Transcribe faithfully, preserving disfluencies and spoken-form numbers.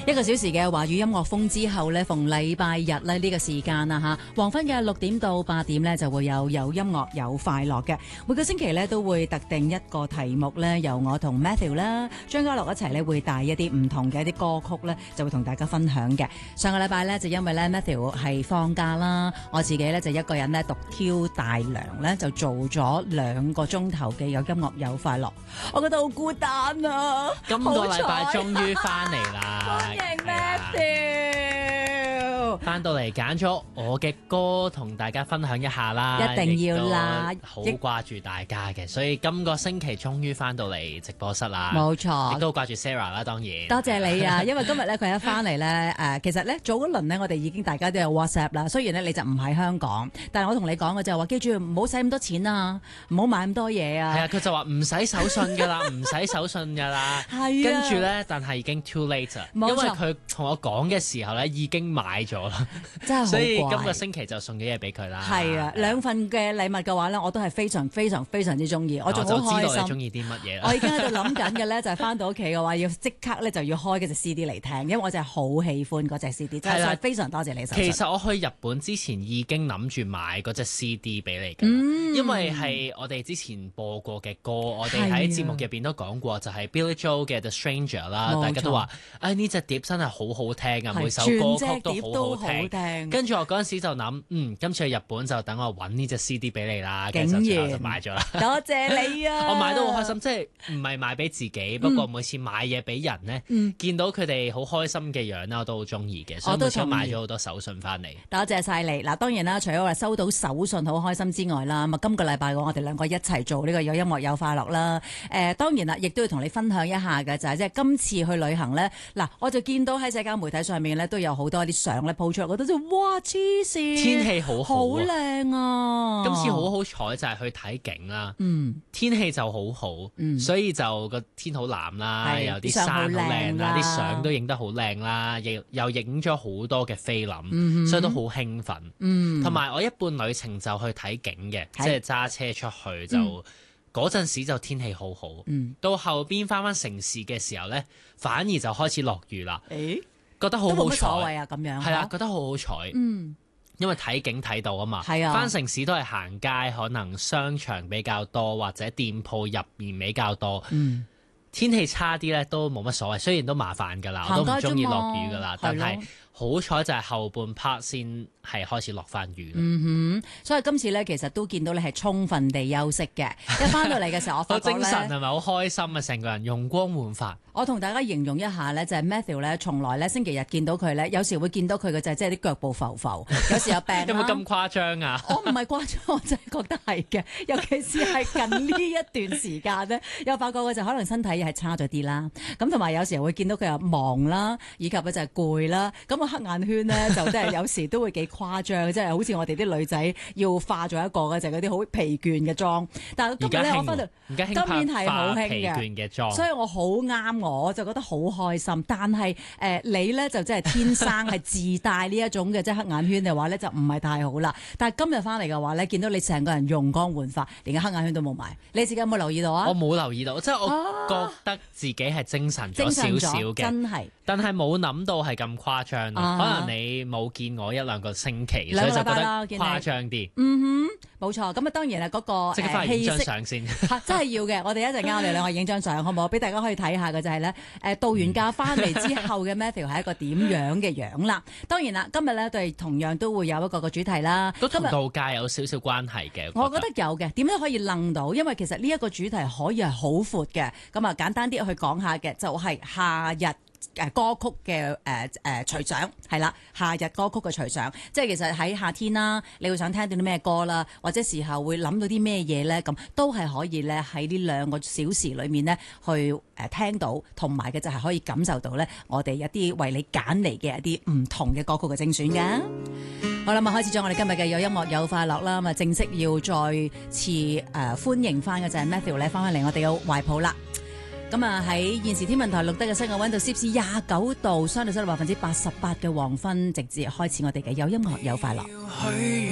一個小時嘅華語音樂風之後呢，逢禮拜日呢，呢個時間啊嚇，黃昏嘅六點到八點呢，就會有有音樂有快樂嘅。每個星期呢，都會特定一個題目呢，由我同 Matthew 啦、張家樂一齊呢，會帶一啲唔同嘅一啲歌曲呢，就會同大家分享嘅。上個禮拜呢，就因為呢 Matthew 係放假啦，我自己呢，就一個人呢，獨挑大梁呢，就做咗兩個鐘頭嘅有音樂有快樂，我覺得好孤單啊！ 今個禮拜終於翻嚟啦， 歡迎 Matthew 翻到嚟揀咗我嘅歌同大家分享一下啦， 一定要啦， 好掛住大家嘅，所以今個星期終於翻到嚟直播室啦， 冇錯， 亦都掛住 Sarah 啦，當然多謝你啊，因為今日咧佢一翻嚟咧誒，其實咧早嗰輪咧我哋已經大家都有 WhatsApp 啦，雖然咧你就唔喺香港，但係我同你講嘅就係話，記住唔好使咁多錢啊，唔好買咁多嘢啊， 係啊，佢就話唔使手信㗎啦，唔使手信㗎啦， 係啊， 跟住咧，但係已經 too late 啦，因為佢同我講嘅時候咧已經買咗啦， 真係好怪， 所以今個星期就送咗嘢俾佢啦。 係啊，兩份嘅禮物嘅話咧，我都係非常非常非常之中意，我仲好開心。我就知道你中意啲乜嘢啦。 我已經喺度諗緊嘅咧，就係翻到屋企嘅話，要即刻咧就要開嗰隻 C D 嚟聽，因為我真係好喜歡嗰隻 C D，真係非常多謝你手信。 其實我去日本之前已經諗住買嗰隻 C D 俾你㗎， 嗯、 因為係我哋之前播過嘅歌，我哋喺節目入邊都講過，就係 Billy Joel 嘅 The Stranger 啦，大家都話，唉呢隻碟真係好好聽啊，每首歌曲都好好聽。跟住我嗰陣時就諗，嗯，今次去日本就等我揾呢隻 C D 俾你啦，跟住就買咗啦。 多謝你啊！ 我買到好開心，即係唔係買俾自己，不過每次買嘢俾人呢，嗯、見到佢哋好開心嘅樣咧，我都好中意嘅，所以每次都買咗好多手信翻嚟。 多謝晒你。嗱，當然啦，除咗話收到手信好開心之外啦，咁啊，今個禮拜我哋兩個一齊做呢個有音樂有快樂啦。誒、呃，當然啦，亦都要同你分享一下嘅就係即係今次去旅行咧，嗱，我就見到喺社交媒體上面咧都有好多啲相咧 po 出嚟，我覺得哇黐線， 天氣好好， 好靚啊！ 今次好好彩就係去睇景啦， 嗯， 天氣就好好，嗯、所以就個天好藍啦，有啲山好靚啦，啲相都影得好靚啦，亦又影咗好多嘅菲林，嗯、所以都好興奮。同埋、嗯、我一半旅程就去睇景嘅，即係揸車出去就嗰陣、嗯、時就天氣好好，嗯、到後邊翻返城市嘅時候咧，反而就開始落雨啦。誒，覺得好好彩， 所謂啊咁樣， 係啊，覺得好好彩。嗯。因為睇景睇到啊嘛，返、啊、城市都係行街，可能商場比較多或者店鋪入面比較多。嗯、天氣差啲咧都冇乜所謂，雖然都麻煩㗎啦，我都唔中意落雨㗎啦，但係好彩就係後半 part 先係開始落翻雨。 嗯哼，所以今次咧其實都見到你係充分地休息嘅，一翻到嚟嘅時候我發覺咧， 精神係咪好開心啊？成個人容光煥發。 我同大家形容一下咧，就係、是、Matthew 咧，從來咧星期日見到佢咧，有時會見到佢嘅就係即係啲腳步浮浮，有時有病啦。 有冇咁誇張啊？ 我唔係誇張，我真係覺得係嘅。尤其是係近呢一段時間咧，有發覺嘅就可能身體係差咗啲啦。咁同埋有時候會見到佢又忙啦，以及咧就係攰啦。咁個黑眼圈咧就真係有時都會幾誇張，即係好似我哋啲女仔要化咗一個嘅就係嗰啲好疲倦嘅妝。但係今日咧我翻到今年係好興嘅，所以我好啱我，我就覺得好開心。但係誒、呃、你咧就真係天生係自帶呢一種嘅即係黑眼圈嘅話咧就唔係太好啦。但係今日翻嚟嘅話咧，見到你成個人容光煥發，連個黑眼圈都冇埋。你自己有冇留意到啊？ 我冇留意到，即係我覺得自己係精神咗少少嘅， 真係。但係冇諗到係咁誇張咯。啊、可能你冇見我一兩個星期，所以就覺得誇張啲。 嗯哼，冇錯。咁啊當然係嗰個即刻翻嚟影張相先。 真係要嘅。我哋一陣間我哋兩個影張相好唔好？俾大家可以睇下嘅就係、是、咧，誒度完假翻嚟之後嘅 Matthew 係一個點樣嘅樣啦。當然啦，今日咧對同樣都會有一個個主題啦。 都同度假有少少關係嘅。 我覺得有嘅，點樣可以楞到？因為其實呢一個主題可以係好闊嘅。咁啊簡單啲去講下嘅，就係、是、夏日。誒歌曲嘅誒誒隨想係啦，夏日歌曲嘅隨想，即係其實喺夏天啦，你會想聽到啲咩歌啦，或者時候會諗到啲咩嘢咧，咁都係可以咧喺呢兩個小時裏面咧去誒聽到，同埋嘅就係可以感受到咧我哋一啲為你揀嚟嘅一啲唔同嘅歌曲嘅精選㗎。好啦，咁開始咗我哋今日嘅有音樂有快樂啦，咁啊正式要再次誒、呃、歡迎翻嘅就係 Matthew 咧翻返嚟我哋嘅懷抱啦。咁啊喺現時天文台錄得嘅室外溫度攝氏廿九度，相對濕度百分之八十八嘅黃昏，直接開始我哋嘅有音樂有快樂。